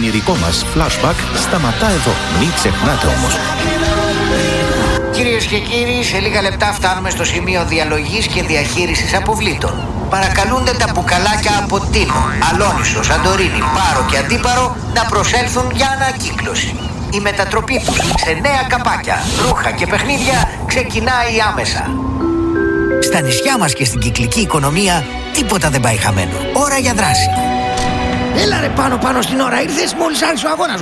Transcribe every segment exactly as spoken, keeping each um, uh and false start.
ονειρικό μας flashback σταματά εδώ. Μην ξεχνάτε όμως. Κυρίες και κύριοι, σε λίγα λεπτά φτάνουμε στο σημείο διαλογής και διαχείρισης αποβλήτων. Παρακαλούνται τα μπουκαλάκια από Τίνο, Αλόνισο, Σαντορίνη, Πάρο και Αντίπαρο να προσέλθουν για ανακύκλωση. Η μετατροπή τους σε νέα καπάκια, ρούχα και παιχνίδια ξεκινάει άμεσα. Στα νησιά μας και στην κυκλική οικονομία τίποτα δεν πάει χαμένο. Ώρα για δράση. Έλα ρε πάνω πάνω στην ώρα, ήρθες μόλις άρχισε ο αγώνας.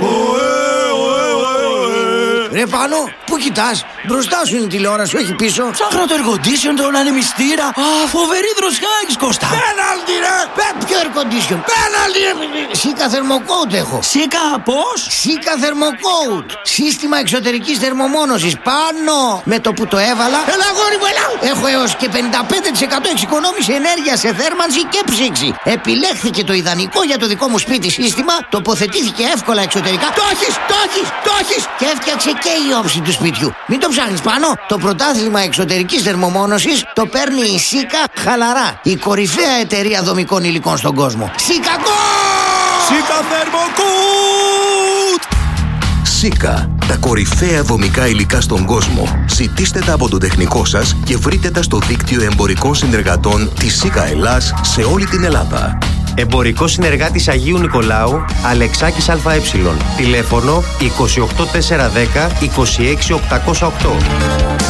Ρε πάνω, πού κοιτάς? Μπροστά σου είναι η τηλεόραση, όχι πίσω. Ψάχνω το air condition, τον ανεμιστήρα. Α, φοβερή δροσιά έχεις, Κώστα. Πέναλτι ρε! Ποιο air condition? Πέναλτι ρε! Σίκα θερμοκόουτ έχω. Σίκα πώς? Σίκα θερμοκόουτ. Σύστημα εξωτερικής θερμομόνωσης. Πάνω! Με το που το έβαλα. Έλα γόρι μου, έλα! Έχω έως και πενήντα πέντε τοις εκατό εξοικονόμηση ενέργεια σε θέρμανση και ψήξη. Επιλέχθηκε το ιδανικό για το δικό μου σπίτι σύστημα. Τοποθετήθηκε εύκολα εξωτερικά. Το έχεις, το έχεις, το έχεις! Και έφτιαξε και η όψη του σπιτιού. Μην το ψάχνεις πάνω. Το πρωτάθλημα εξωτερικής θερμομόνωσης το παίρνει η Σίκα χαλαρά. Η κορυφαία εταιρεία δομικών υλικών στον κόσμο. Σίκα Γκο! Σίκα θερμοκούτ! Σίκα, τα κορυφαία δομικά υλικά στον κόσμο. Ζητήστε τα από τον τεχνικό σας και βρείτε τα στο δίκτυο εμπορικών συνεργατών της Σίκα Ελλάς σε όλη την Ελλάδα. Εμπορικό συνεργάτης Αγίου Νικολάου, Αλεξάκης ΑΕ. Τηλέφωνο είκοσι οκτώ τετρακόσια δέκα είκοσι έξι οκτακόσια οκτώ.